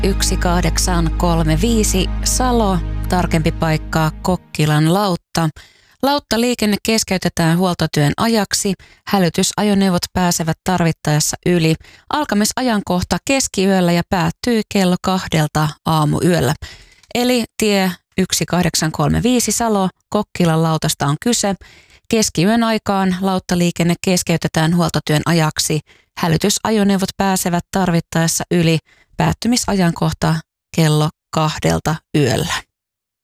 1835 Salo, tarkempi paikka Kokkilan lautta. Lauttaliikenne keskeytetään huoltotyön ajaksi. Hälytysajoneuvot pääsevät tarvittaessa yli. Alkamisajankohta keskiyöllä ja päättyy kello 2 aamuyöllä. Eli tie 1835 Salo, Kokkilan lautasta on kyse. Keskiyön aikaan lauttaliikenne keskeytetään huoltotyön ajaksi. Hälytysajoneuvot pääsevät tarvittaessa yli. Päättymisajankohta kello 2 yöllä.